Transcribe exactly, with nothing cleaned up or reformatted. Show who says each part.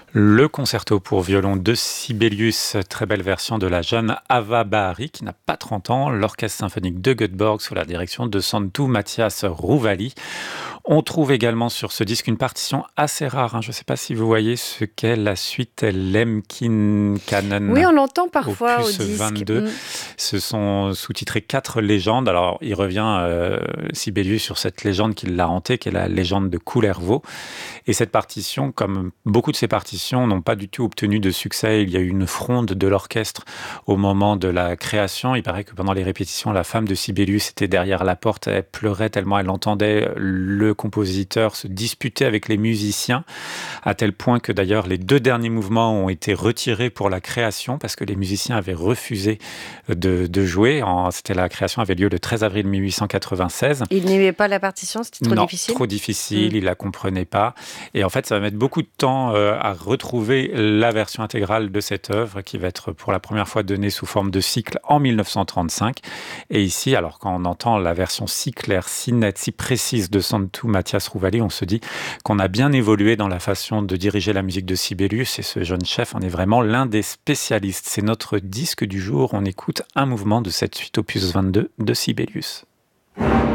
Speaker 1: Le concerto pour violon de Sibelius, très belle version de la jeune Ava Bahari, qui n'a pas trente ans, l'orchestre symphonique de Göteborg sous la direction de Santu Mathias Rouvali. On trouve également sur ce disque une partition assez rare, hein. Je ne sais pas si vous voyez ce qu'est la suite
Speaker 2: Oui,
Speaker 1: Lemkinkanen,
Speaker 2: on l'entend parfois au
Speaker 1: opus
Speaker 2: disque.
Speaker 1: vingt-deux.
Speaker 2: Mm.
Speaker 1: Ce sont sous-titrés quatre légendes. Alors, il revient, euh, Sibelius, sur cette légende qui l'a hanté, qui est la légende de Kullervo. Et cette partition, comme beaucoup de ces partitions, n'ont pas du tout obtenu de succès. Il y a eu une fronde de l'orchestre au moment de la création. Il paraît que pendant les répétitions, la femme de Sibelius était derrière la porte. Elle pleurait tellement elle entendait le compositeur se disputer avec les musiciens, à tel point que d'ailleurs les deux derniers mouvements ont été retirés pour la création parce que les musiciens avaient refusé de, de jouer. En, c'était, la création avait lieu le treize avril mille huit cent quatre-vingt-seize.
Speaker 2: Il n'aimait pas la partition, c'était trop
Speaker 1: non,
Speaker 2: difficile
Speaker 1: trop difficile,
Speaker 2: Mm.
Speaker 1: il la comprenait pas. Et en fait, ça va mettre beaucoup de temps euh, à retrouver la version intégrale de cette œuvre qui va être pour la première fois donnée sous forme de cycle en mille neuf cent trente-cinq. Et ici, alors quand on entend la version si claire, si nette, si précise de Santu Mathias Rouvali, on se dit qu'on a bien évolué dans la façon de diriger la musique de Sibelius. Et ce jeune chef en est vraiment l'un des spécialistes. C'est notre disque du jour. On écoute un mouvement de cette suite opus vingt-deux de Sibelius.